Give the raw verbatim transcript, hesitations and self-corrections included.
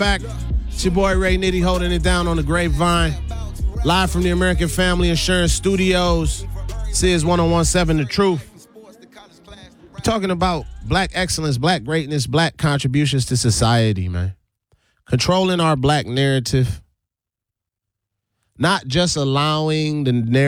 back. It's your boy Ray Nitty holding it down on the Grapevine. Live from the American Family Insurance Studios. This is one oh one point seven The Truth. We're talking about black excellence, black greatness, black contributions to society, man. Controlling our black narrative. Not just allowing the narrative